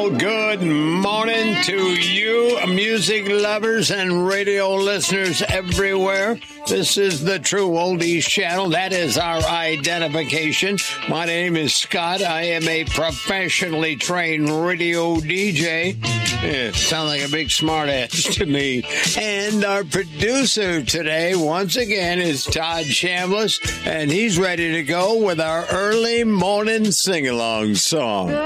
Well, good morning to you, music lovers and radio listeners everywhere. This is the True Oldies Channel. That is our identification. My name is Scott. I am a professionally trained radio DJ. Sound like a big smart ass to me. And our producer today, once again, is Todd Chambliss, and he's ready to go with our early morning sing-along song.